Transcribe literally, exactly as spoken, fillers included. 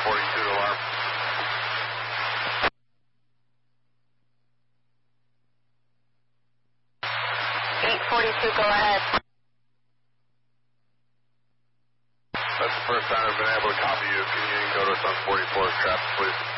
forty-two to alarm. eight forty-two, go ahead. That's the first time I've been able to copy you. Can you encode us on forty-four traffic, please?